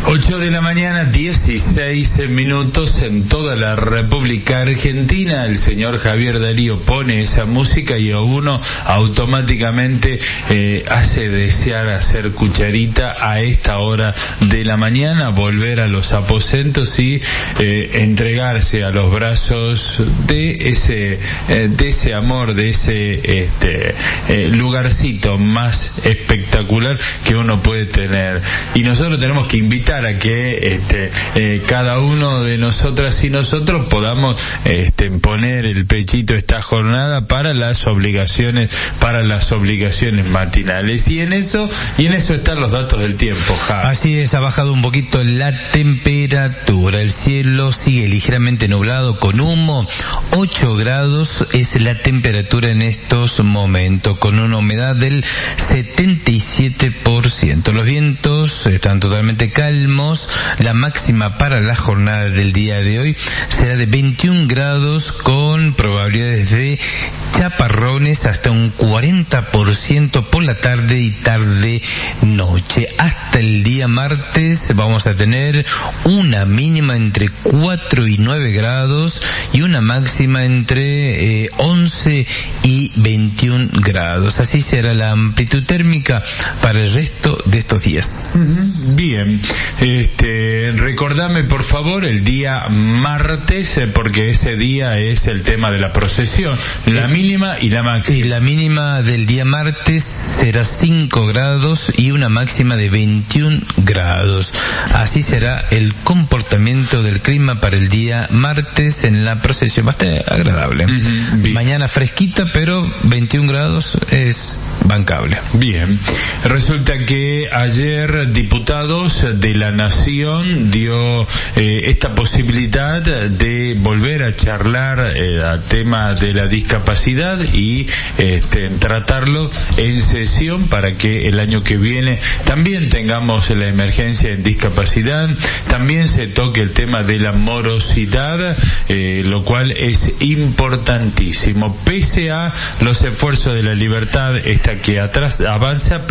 8 de la mañana, 16 minutos en toda la República Argentina. El señor Javier Darío pone esa música y a uno automáticamente hace desear hacer cucharita a esta hora de la mañana, volver a los aposentos y entregarse a los brazos de ese amor, de ese lugarcito más espectacular que uno puede tener. Y nosotros tenemos que invitar a que cada uno de nosotras y nosotros podamos poner el pechito esta jornada para las obligaciones matinales, y en eso están los datos del tiempo, Ja. Así es, ha bajado un poquito la temperatura, el cielo sigue ligeramente nublado con humo, 8 grados es la temperatura en estos momentos, con una humedad del 77%. Los vientos están totalmente calmos. La máxima para la jornada del día de hoy será de 21 grados con probabilidades de chaparrones hasta un 40% por la tarde y tarde-noche. Hasta el día martes vamos a tener una mínima entre 4 y 9 grados y una máxima entre 11 y 21 grados. Así será la amplitud térmica para el resto de estos días. Bien. Recordame por favor el día martes, porque ese día es el tema de la procesión, la mínima y la máxima. Sí, la mínima del día martes será 5 grados y una máxima de 21 grados. Así será el comportamiento del clima para el día martes en la procesión. Bastante agradable. Mañana fresquita, pero 21 grados es bancable. Bien. Resulta que ayer diputados de la Nación dio esta posibilidad de volver a charlar al tema de la discapacidad y tratarlo en sesión para que el año que viene también tengamos la emergencia en discapacidad, también se toque el tema de la morosidad, lo cual es importantísimo. Pese a los esfuerzos de la libertad, que avanza,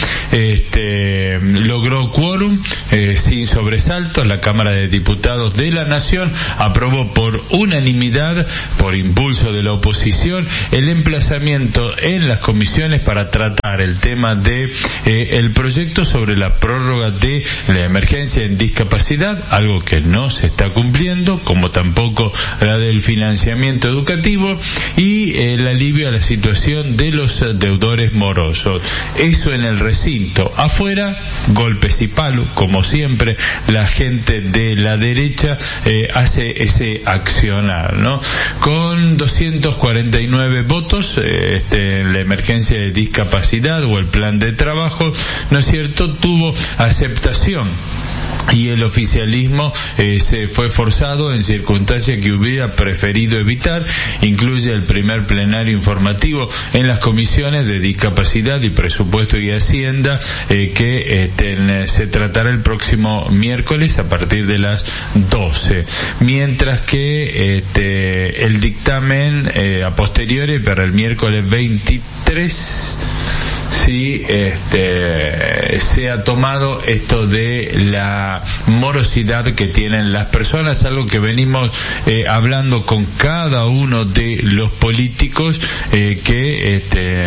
logró quórum sin sobresaltos. La Cámara de Diputados de la Nación aprobó por unanimidad, por impulso de la oposición, el emplazamiento en las comisiones para tratar el tema de el proyecto sobre la prórroga de la emergencia en discapacidad, algo que no se está cumpliendo, como tampoco la del financiamiento educativo y el alivio a la situación de los deudores morosos. Eso en el recinto. Afuera, golpes y palos, como siempre, la gente de la derecha hace ese accionar, ¿no? Con 249 votos, la emergencia de discapacidad o el plan de trabajo, ¿no es cierto?, tuvo aceptación. Y el oficialismo se fue forzado en circunstancias que hubiera preferido evitar. Incluye el primer plenario informativo en las comisiones de discapacidad y presupuesto y hacienda, que se tratará el próximo miércoles a partir de las 12. Mientras que el dictamen a posteriori para el miércoles 23 sí se ha tomado esto de la morosidad que tienen las personas, algo que venimos hablando con cada uno de los políticos que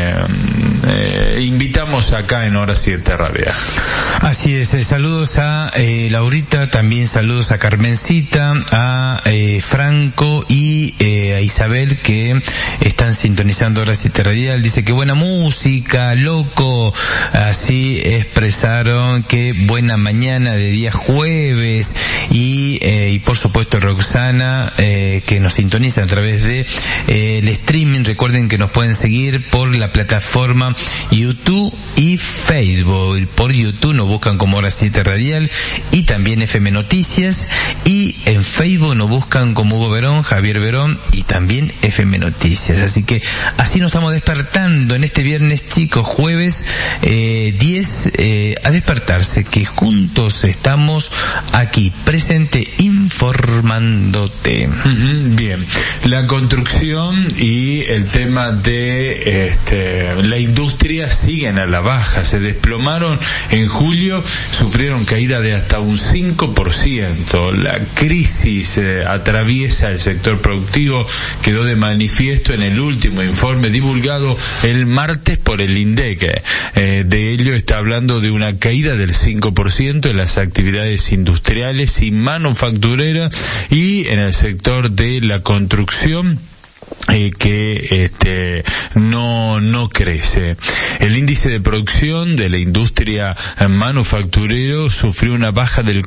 invitamos acá en Hora 7 Radio. Así es, saludos a Laurita, también saludos a Carmencita, a Franco y a Isabel, que están sintonizando Hora 7 Radial. Dice que buena música, loco, así expresaron que buena mañana de día jueves, y por supuesto Roxana, que nos sintoniza a través de el streaming. Recuerden que nos pueden seguir por la plataforma YouTube y Facebook. Por YouTube nos buscan como Hora 7 Radial y también FM Noticias, y en Facebook nos buscan como Hugo Verón, Javier Verón y también FM Noticias. Así que así nos estamos despertando en este viernes, chicos, jueves 10, a despertarse, que juntos estamos aquí presente informándote. Bien, la construcción y el tema de la industria siguen a la baja. Se desplomaron en julio sufrieron caída de hasta un 5%. La crisis atraviesa el sector productivo, quedó de manifiesto en el último informe divulgado el martes por el INDEC. De ello está hablando de una caída del 5% en las actividades industriales y manufactureras y en el sector de la construcción, que no crece. El índice de producción de la industria manufacturero sufrió una baja del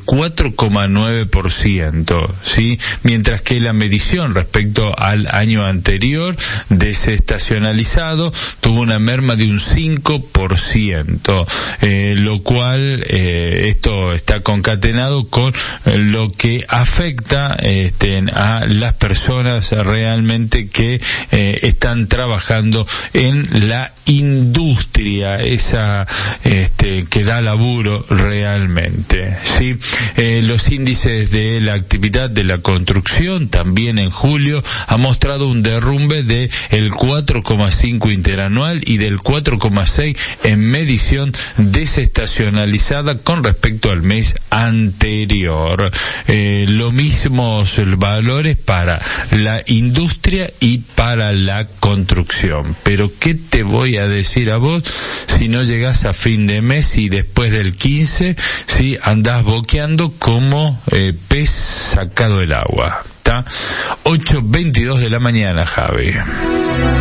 4,9%, ¿sí? Mientras que la medición respecto al año anterior desestacionalizado tuvo una merma de un 5%, lo cual esto está concatenado con lo que afecta a las personas realmente que están trabajando en la industria, esa que da laburo realmente, ¿sí? Los índices de la actividad de la construcción también en julio ha mostrado un derrumbe de el 4,5 interanual y del 4,6 en medición desestacionalizada con respecto al mes anterior. Lo mismos valores para la industria y para la construcción. Pero ¿qué te voy a decir a vos si no llegás a fin de mes y después del 15, si andás boqueando como pez sacado del agua? ¿Está? 8:22 de la mañana, Javi.